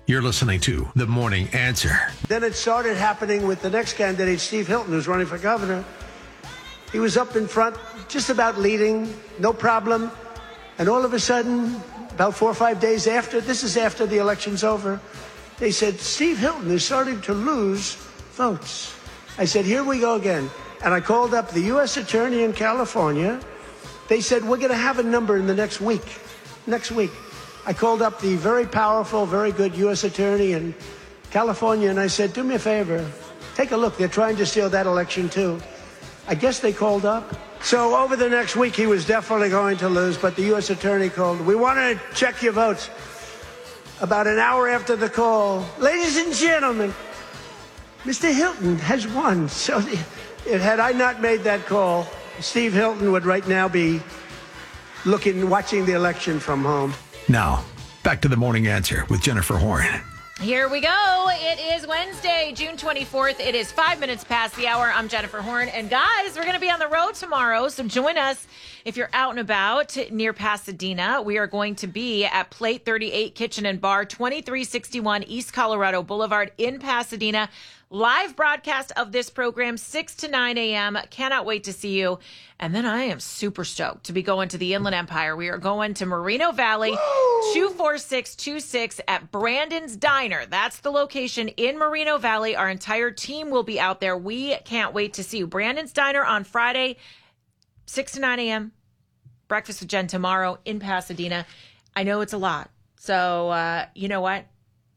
You're listening to The Morning Answer. Then it started happening with the next candidate, Steve Hilton, who's running for governor. He was up in front, just about leading, no problem. And all of a sudden, about 4 or 5 days after, this is after the election's over, they said, Steve Hilton is starting to lose votes. I said, here we go again. And I called up the U.S. Attorney in California. They said, we're going to have a number in the next week. Next week. I called up the very powerful, very good U.S. Attorney in California, and I said, do me a favor. Take a look. They're trying to steal that election, too. I guess they called up. So over the next week, he was definitely going to lose, but the U.S. Attorney called. We want to check your votes. About an hour after the call, ladies and gentlemen, Mr. Hilton has won. So had I not made that call, Steve Hilton would right now be watching the election from home. Now, back to The Morning Answer with Jennifer Horn. Here we go. It is Wednesday, June 24th. It is 5 minutes past the hour. I'm Jennifer Horn. And guys, we're going to be on the road tomorrow. So join us if you're out and about near Pasadena. We are going to be at Plate 38 Kitchen and Bar, 2361 East Colorado Boulevard in Pasadena. Live broadcast of this program, 6 to 9 a.m. Cannot wait to see you. And then I am super stoked to be going to the Inland Empire. We are going to Moreno Valley, 24626 at Brandon's Diner. That's the location in Moreno Valley. Our entire team will be out there. We can't wait to see you. Brandon's Diner on Friday, 6 to 9 a.m. Breakfast with Jen tomorrow in Pasadena. I know it's a lot. So, you know what?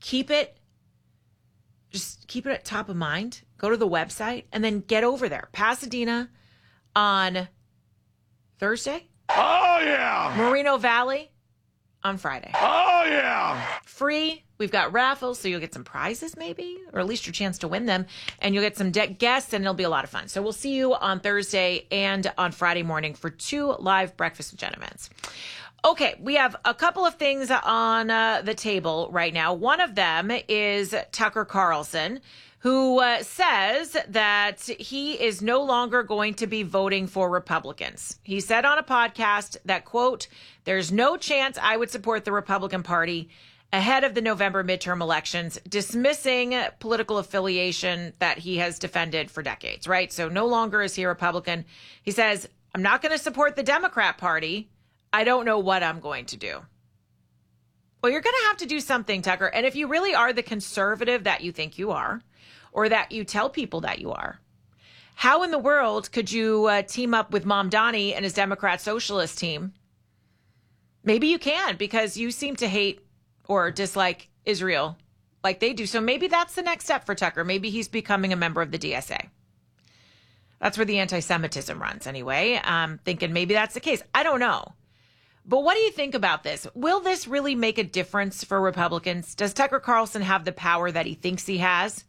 Just keep it at top of mind. Go to the website and then get over there. Pasadena on Thursday. Oh, yeah. Moreno Valley on Friday. Oh, yeah. Free. We've got raffles, so you'll get some prizes maybe, or at least your chance to win them. And you'll get some guests, and it'll be a lot of fun. So we'll see you on Thursday and on Friday morning for 2 live Breakfast with Jen events. Okay, we have a couple of things on the table right now. One of them is Tucker Carlson, who says that he is no longer going to be voting for Republicans. He said on a podcast that, quote, there's no chance I would support the Republican Party ahead of the November midterm elections, dismissing political affiliation that he has defended for decades, right? So no longer is he a Republican. He says, I'm not going to support the Democrat Party. I don't know what I'm going to do. Well, you're going to have to do something, Tucker. And if you really are the conservative that you think you are, or that you tell people that you are, how in the world could you team up with Mamdani and his Democrat Socialist team? Maybe you can, because you seem to hate or dislike Israel like they do. So maybe that's the next step for Tucker. Maybe he's becoming a member of the DSA. That's where the anti-Semitism runs anyway. I'm thinking maybe that's the case. I don't know. But what do you think about this? Will this really make a difference for Republicans? Does Tucker Carlson have the power that he thinks he has?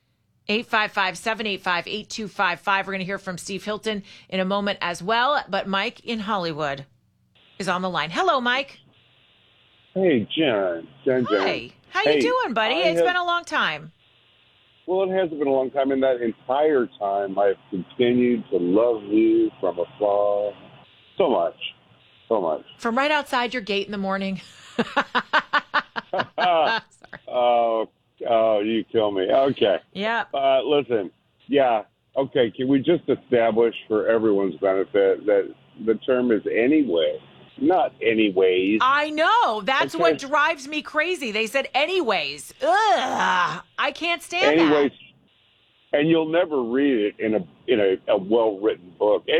855-785-8255. We're going to hear from Steve Hilton in a moment as well. But Mike in Hollywood is on the line. Hello, Mike. Hey, Jen. Hi. How you doing, buddy? It's been a long time. Well, it hasn't been a long time. In that entire time, I've continued to love you from afar so much. So much. From right outside your gate in the morning. Sorry. Oh, you kill me. Okay. Yeah. Listen. Yeah. Okay. Can we just establish for everyone's benefit that the term is anyway, not anyways? I know. That's what drives me crazy. They said anyways. Ugh. I can't stand anyways, that. And you'll never read it in a well-written book.